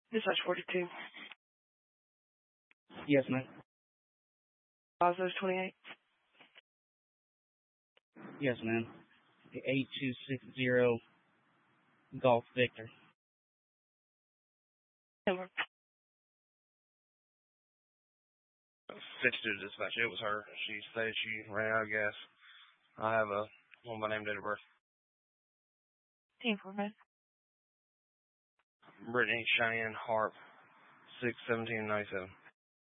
Dispatch 42. Yes, ma'am. Brazos 28. Yes, ma'am. 8260 Golf Victor. Number. 52 dispatch. It was her. She stated she ran out of gas. I have a one by name, date of birth. Team for men. Brittany Cheyenne Harp, 6/17/97.